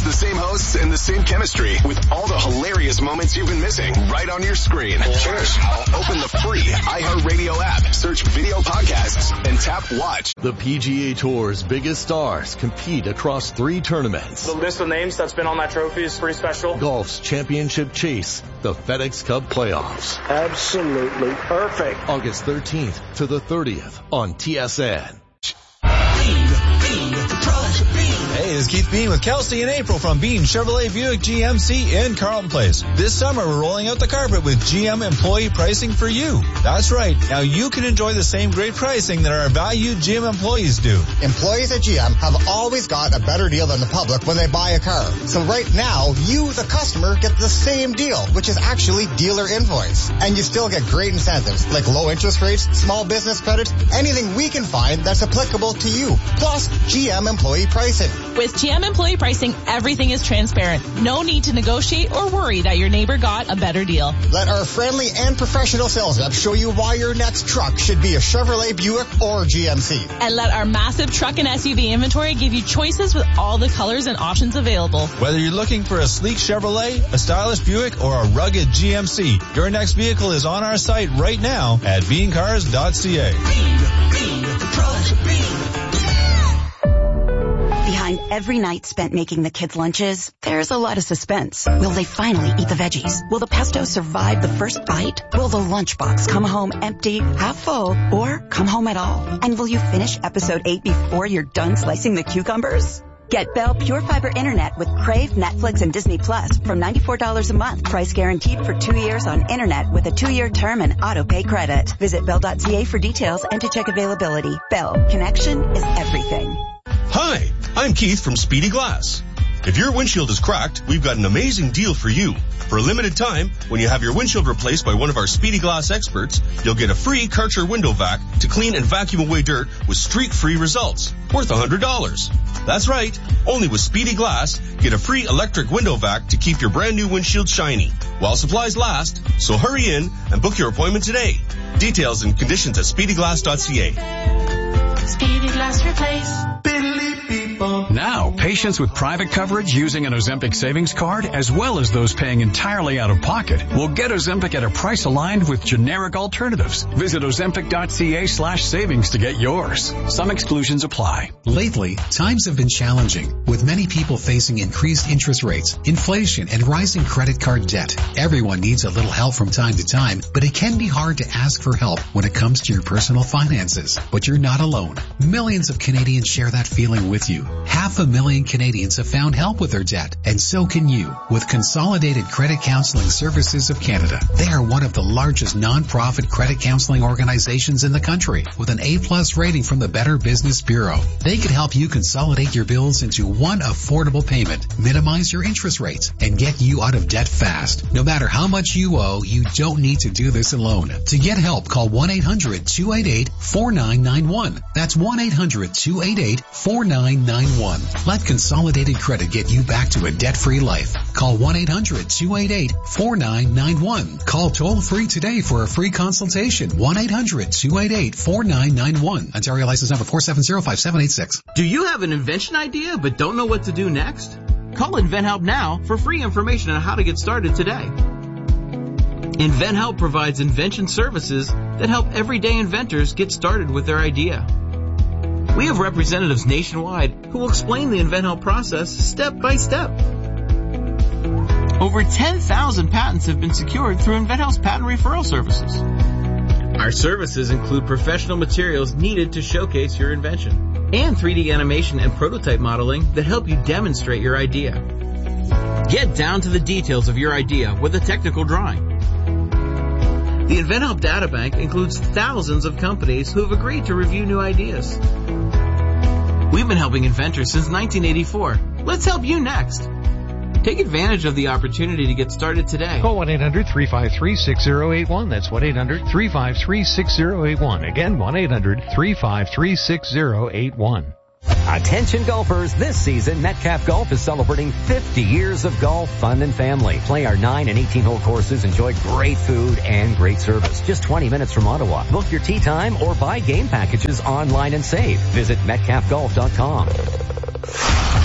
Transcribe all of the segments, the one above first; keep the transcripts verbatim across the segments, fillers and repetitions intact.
the same hosts and the same chemistry with all the hilarious moments you've been missing right on your screen. First, open the free iHeartRadio app, search video podcasts, and tap watch. The P G A Tour's biggest stars compete across three tournaments. The list of names that's been on that trophy is pretty special. Golf's championship chase, the FedEx Cup playoffs. Absolutely perfect. August thirteenth to the thirtieth on T S N. Hey, this is Keith Bean with Kelsey and April from Bean Chevrolet Buick G M C in Carlton Place. This summer, we're rolling out the carpet with G M employee pricing for you. That's right. Now you can enjoy the same great pricing that our valued G M employees do. Employees at G M have always got a better deal than the public when they buy a car. So right now, you, the customer, get the same deal, which is actually dealer invoice. And you still get great incentives like low interest rates, small business credit, anything we can find that's applicable to you. Plus, G M employee pricing. With G M employee pricing, everything is transparent. No need to negotiate or worry that your neighbor got a better deal. Let our friendly and professional sales reps show you why your next truck should be a Chevrolet, Buick, or G M C. And let our massive truck and S U V inventory give you choices with all the colors and options available. Whether you're looking for a sleek Chevrolet, a stylish Buick, or a rugged G M C, your next vehicle is on our site right now at bean cars dot c a. Behind every night spent making the kids' lunches, there's a lot of suspense. Will they finally eat the veggies? Will the pesto survive the first bite? Will the lunchbox come home empty, half full, or come home at all? And will you finish episode eight before you're done slicing the cucumbers? Get Bell Pure Fiber Internet with Crave, Netflix, and Disney Plus from ninety-four dollars a month. Price guaranteed for two years on Internet with a two-year term and auto-pay credit. Visit bell dot c a for details and to check availability. Bell, connection is everything. Hi, I'm Keith from Speedy Glass. If your windshield is cracked, we've got an amazing deal for you. For a limited time, when you have your windshield replaced by one of our Speedy Glass experts, you'll get a free Karcher window vac to clean and vacuum away dirt with streak-free results, worth one hundred dollars. That's right, only with Speedy Glass, get a free electric window vac to keep your brand new windshield shiny, while supplies last, so hurry in and book your appointment today. Details and conditions at speedy glass dot c a. Speedy Glass Replace. Now, patients with private coverage using an Ozempic savings card, as well as those paying entirely out of pocket, will get Ozempic at a price aligned with generic alternatives. Visit ozempic dot c a slash savings to get yours. Some exclusions apply. Lately, times have been challenging, with many people facing increased interest rates, inflation, and rising credit card debt. Everyone needs a little help from time to time, but it can be hard to ask for help when it comes to your personal finances. But you're not alone. Millions of Canadians share that feeling with you. Half a million Canadians have found help with their debt, and so can you with Consolidated Credit Counseling Services of Canada. They are one of the largest non-profit credit counseling organizations in the country with an A-plus rating from the Better Business Bureau. They can help you consolidate your bills into one affordable payment, minimize your interest rates, and get you out of debt fast. No matter how much you owe, you don't need to do this alone. To get help, call one eight hundred two eight eight four nine nine one. That's one eight hundred two eight eight four nine nine one. Let Consolidated Credit get you back to a debt-free life. Call one eight hundred two eight eight four nine nine one. Call toll-free today for a free consultation. one eight hundred two eight eight four nine nine one. Ontario license number four seven zero five seven eight six. Do you have an invention idea but don't know what to do next? Call InventHelp now for free information on how to get started today. InventHelp provides invention services that help everyday inventors get started with their idea. We have representatives nationwide who will explain the InventHelp process step by step. Over ten thousand patents have been secured through InventHelp's patent referral services. Our services include professional materials needed to showcase your invention and three D animation and prototype modeling that help you demonstrate your idea. Get down to the details of your idea with a technical drawing. The InventHelp Databank includes thousands of companies who have agreed to review new ideas. We've been helping inventors since nineteen eighty-four. Let's help you next. Take advantage of the opportunity to get started today. Call one eight hundred three five three six zero eight one. That's one eight hundred three five three six zero eight one. Again, one eight hundred three five three six zero eight one. Attention golfers, this season Metcalf Golf is celebrating fifty years of golf, fun, and family. Play our nine and eighteen-hole courses, enjoy great food and great service. Just twenty minutes from Ottawa. Book your tee time or buy game packages online and save. Visit metcalf golf dot com.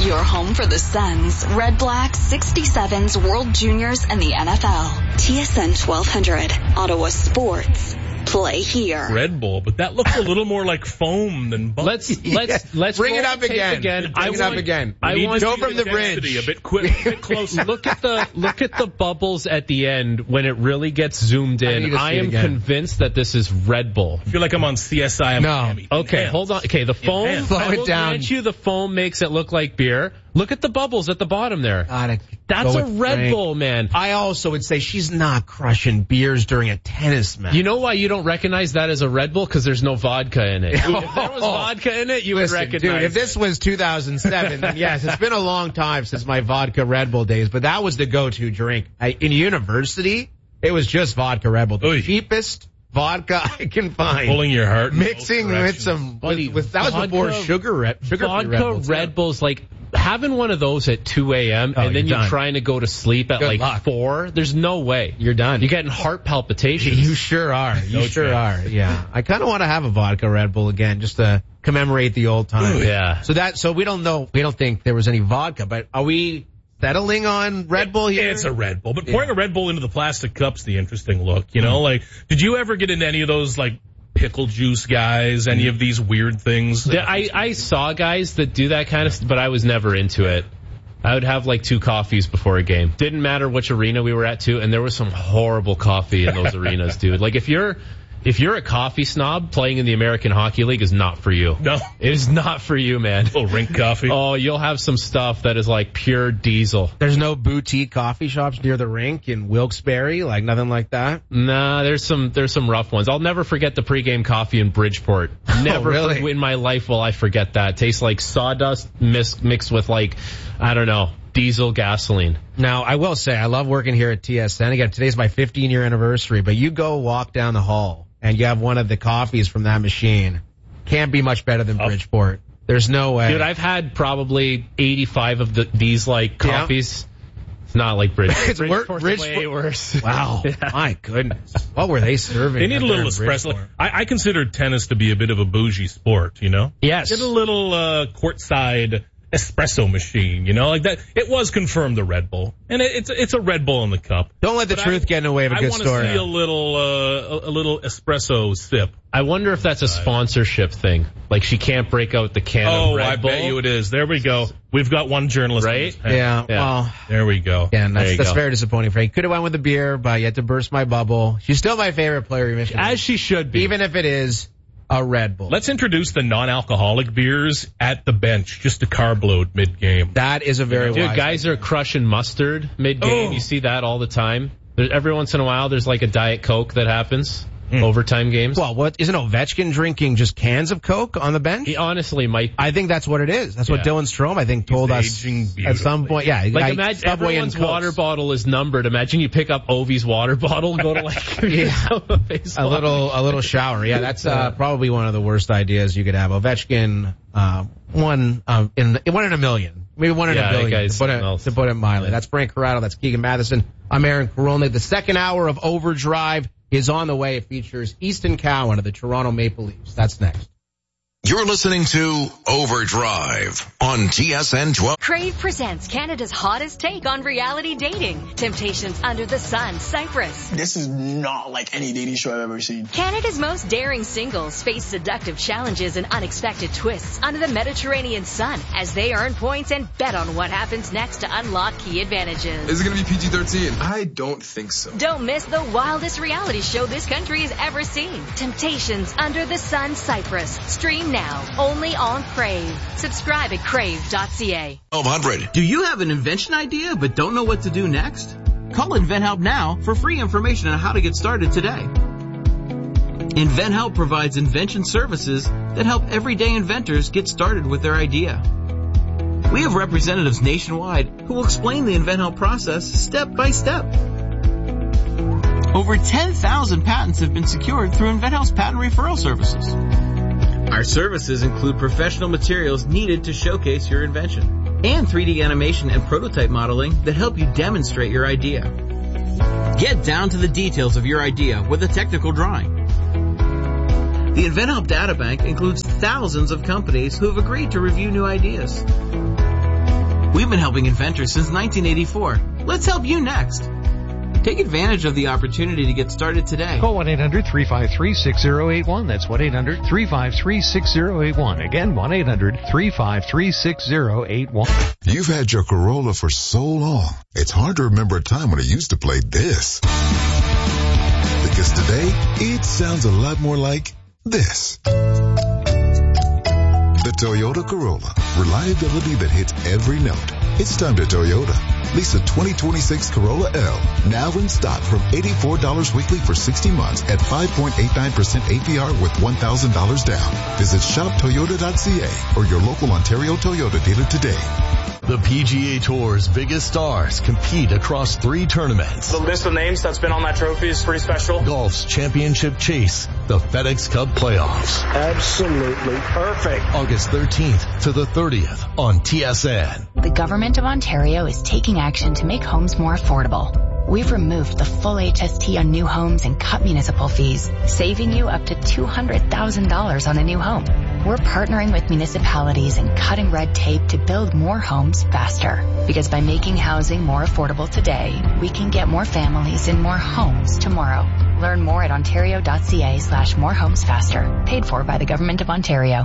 Your home for the Suns, Red Blacks, sixty-sevens, World Juniors, and the N F L. T S N twelve hundred, Ottawa Sports. Play here. Red Bull, but that looks a little more like foam than bubble. Let's let's Yeah. let's Bring roll it up the tape again. again. Bring I it want, up again. I We want need Go to from see the intensity bridge. a bit quick, a bit closer. Look at the look at the bubbles at the end when it really gets zoomed I need in. to see I it am again. convinced that this is Red Bull. I feel like I'm on C S I. No. Miami. Okay, Enhanced. hold on. Okay, the foam. Enhanced. Slow I it will down. grant you the foam makes it look like beer. Look at the bubbles at the bottom there. God, I That's go a with Red Frank. Bull, man. I also would say she's not crushing beers during a tennis match. You know why you don't recognize that as a Red Bull? Because there's no vodka in it. If there was vodka in it, you Listen, would recognize dude, if this it. was two thousand seven, then yes, it's been a long time since my vodka Red Bull days, but that was the go-to drink. I, in university, it was just vodka Red Bull. The Oy. cheapest vodka I can find. Pulling your heart. in Mixing both with directions. some, Buddy, with, with, that was vodka- before sugar, re, sugar Vodka Red Bulls. Red Bulls, like having one of those at two a.m. Oh, and then you're you're done. trying to go to sleep at Good like luck. four. There's no way. You're done. You're getting heart palpitations. You sure are. You No sure chance. are. Yeah. I kind of want to have a vodka Red Bull again just to commemorate the old times. Yeah. So that, so we don't know, we don't think there was any vodka, but are we settling on Red Bull here? It's a Red Bull, but pouring a Red Bull into the plastic cup's the interesting look, you know? Like, did you ever get into any of those, like, pickle juice guys, any of these weird things? Yeah, I, I saw guys that do that kind of stuff, but I was never into it. I would have like two coffees before a game. Didn't matter which arena we were at too, and there was some horrible coffee in those arenas, dude. Like if you're if you're a coffee snob, playing in the American Hockey League is not for you. No. It is not for you, man. little rink coffee. Oh, you'll have some stuff that is like pure diesel. There's no boutique coffee shops near the rink in Wilkes-Barre, like nothing like that? Nah, there's some there's some rough ones. I'll never forget the pregame coffee in Bridgeport. Never really? for- in my life will I forget that. It tastes like sawdust mis- mixed with like, I don't know, diesel gasoline. Now, I will say, I love working here at T S N. Again, today's my fifteen year anniversary, but you go walk down the hall and you have one of the coffees from that machine. Can't be much better than Bridgeport. There's no way. Dude, I've had probably eighty-five of the, these like coffees. It's not like Bridgeport. It's wor- Bridgeport's Bridgeport- way worse. Wow. Yeah. My goodness. What were they serving? They need up a there little in espresso. Bridgeport? I, I consider tennis to be a bit of a bougie sport, you know? Yes. Get a little uh, courtside espresso machine, you know, like that. It was confirmed the Red Bull, and it, it's it's a Red Bull in the cup. Don't let the But truth I, get in the way of a I good want story. to see a little uh, a, a little espresso sip. I wonder if that's a sponsorship thing. Like she can't break out the can Oh, of Red I Bull. bet you it is. There we go. We've got one journalist, in Right? this panel. Yeah, Yeah. well, There we go. yeah, There that's, you that's go. very disappointing, Frank. Could have went with the beer, but you had to burst my bubble. She's still my favorite player in Michigan. As she should be. Even if it is a Red Bull. Let's introduce the non-alcoholic beers at the bench, just to carb load mid-game. That is a very Dude, wise guys are crushing mustard mid-game. Oh. You see that all the time. There, every once in a while, there's like a Diet Coke that happens. Overtime games. Well, what isn't Ovechkin drinking just cans of Coke on the bench? He honestly might. I think that's what it is. That's what Yeah. Dylan Strome, I think, told us aging at some beautifully. point. Yeah, Like I- imagine Subway everyone's and Cokes. water bottle is numbered. Imagine you pick up Ovi's water bottle, go to like Yeah. a, face a wash. little a little shower. Yeah, that's uh, probably one of the worst ideas you could have. Ovechkin, uh, one um, in one in a million, maybe one in Yeah, a that billion. guy's To put something it else. to put it mildly. That's Frank Corrado. That's Keegan Matheson. I'm Aaron Korolnik. The second hour of Overdrive is on the way. It features Easton Cowan of the Toronto Maple Leafs. That's next. You're listening to Overdrive on T S N twelve. Crave presents Canada's hottest take on reality dating. Temptations Under the Sun, Cyprus. This is not like any dating show I've ever seen. Canada's most daring singles face seductive challenges and unexpected twists under the Mediterranean sun as they earn points and bet on what happens next to unlock key advantages. Is it going to be P G thirteen? I don't think so. Don't miss the wildest reality show this country has ever seen. Temptations Under the Sun, Cyprus. Stream now, only on Crave. Subscribe at crave dot c a. twelve hundred. Do you have an invention idea but don't know what to do next? Call InventHelp now for free information on how to get started today. InventHelp provides invention services that help everyday inventors get started with their idea. We have representatives nationwide who will explain the InventHelp process step by step. Over ten thousand patents have been secured through InventHelp's patent referral services. Our services include professional materials needed to showcase your invention and three D animation and prototype modeling that help you demonstrate your idea. Get down to the details of your idea with a technical drawing. The InventHelp Databank includes thousands of companies who have agreed to review new ideas. We've been helping inventors since nineteen eighty-four. Let's help you next. Take advantage of the opportunity to get started today. Call one eight hundred three five three six zero eight one. That's one eight hundred three five three six zero eight one. Again, one eight hundred three five three six zero eight one. You've had your Corolla for so long, it's hard to remember a time when it used to play this. Because today, it sounds a lot more like this. The Toyota Corolla. Reliability that hits every note. It's time to Toyota. Lease a twenty twenty-six Corolla L. Now in stock from eighty-four dollars weekly for sixty months at five point eight nine percent A P R with one thousand dollars down. Visit shop toyota dot c a or your local Ontario Toyota dealer today. The P G A Tour's biggest stars compete across three tournaments. The list of names that's been on that trophy is pretty special. Golf's championship chase, the FedEx Cup playoffs. Absolutely perfect. August thirteenth to the thirtieth on T S N. The Government of Ontario is taking action to make homes more affordable. We've removed the full H S T on new homes and cut municipal fees, saving you up to two hundred thousand dollars on a new home. We're partnering with municipalities and cutting red tape to build more homes faster. Because by making housing more affordable today, we can get more families in more homes tomorrow. Learn more at ontario.ca slash more homes faster. Paid for by the Government of Ontario.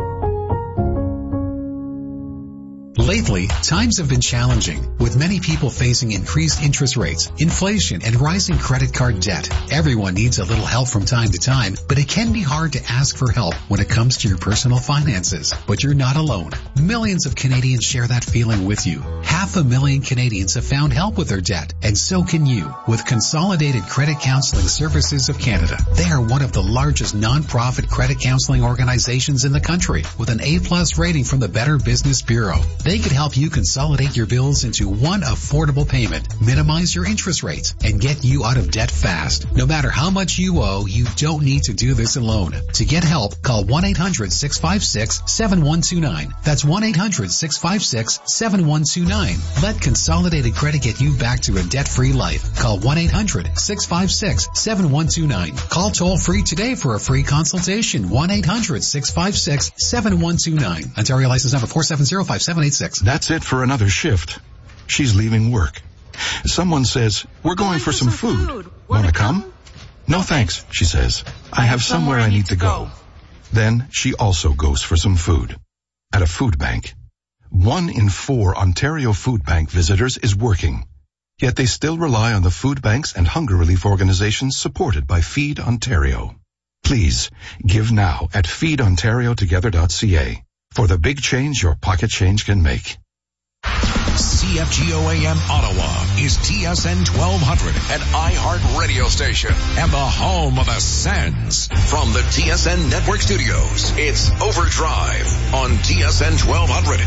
Lately, times have been challenging, with many people facing increased interest rates, inflation, and rising credit card debt. Everyone needs a little help from time to time, but it can be hard to ask for help when it comes to your personal finances. But you're not alone. Millions of Canadians share that feeling with you. Half a million Canadians have found help with their debt, and so can you, with Consolidated Credit Counseling Services of Canada. They are one of the largest non-profit credit counseling organizations in the country, with an A-plus rating from the Better Business Bureau. They can help you consolidate your bills into one affordable payment, minimize your interest rates, and get you out of debt fast. No matter how much you owe, you don't need to do this alone. To get help, call one eight hundred six five six seven one two nine. That's one eight hundred six five six seven one two nine. Let Consolidated Credit get you back to a debt-free life. Call one eight hundred six five six seven one two nine. Call toll-free today for a free consultation. one eight hundred six five six seven one two nine. Ontario license number four seven zero five seven eight six. That's it for another shift. She's leaving work. Someone says, we're going for some food. Wanna come? No thanks, she says. I have somewhere I need to go. Then she also goes for some food. At a food bank. One in four Ontario food bank visitors is working. Yet they still rely on the food banks and hunger relief organizations supported by Feed Ontario. Please, give now at feed ontario together dot c a for the big change your pocket change can make. C F G O A M Ottawa is T S N twelve hundred, an iHeart radio station and the home of the Sens. From the T S N Network Studios, it's Overdrive on T S N twelve hundred.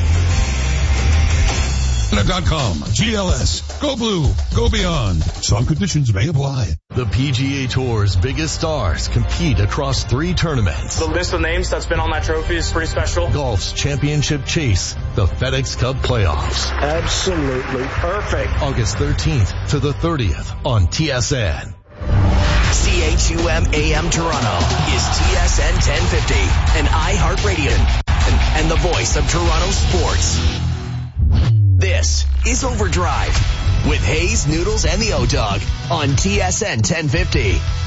dot com. G L S. Go Blue. Go Beyond. Some conditions may apply. The P G A Tour's biggest stars compete across three tournaments. The list of names that's been on that trophy is pretty special. Golf's championship chase, the FedEx Cup playoffs. Absolutely perfect. August thirteenth to the thirtieth on T S N. C H U M A M Toronto is T S N ten fifty, an iHeartRadio and, and the voice of Toronto sports. This is Overdrive with Hayes, Noodles, and the O-Dog on T S N ten fifty.